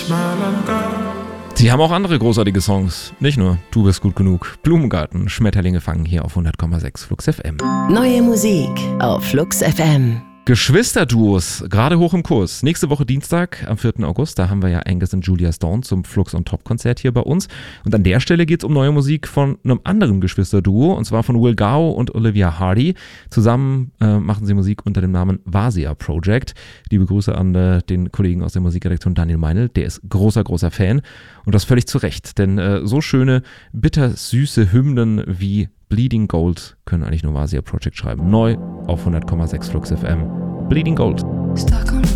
Sie haben auch andere großartige Songs, nicht nur Du bist gut genug. Blumengarten, Schmetterlinge fangen hier auf 100,6 Flux FM. Neue Musik auf Flux FM. Geschwisterduos, gerade hoch im Kurs. Nächste Woche Dienstag, am 4. August, da haben wir ja Angus und Julia Stone zum Flux on Top Konzert hier bei uns. Und an der Stelle geht es um neue Musik von einem anderen Geschwisterduo, und zwar von Will Gao und Olivia Hardy. Zusammen machen sie Musik unter dem Namen Vasia Project. Liebe Grüße an den Kollegen aus der Musikredaktion Daniel Meinl, der ist großer Fan. Und das völlig zu Recht, denn so schöne, bittersüße Hymnen wie Bleeding Gold können eigentlich nur Vasia Project schreiben. Neu auf 100,6 Flux FM. Bleeding Gold.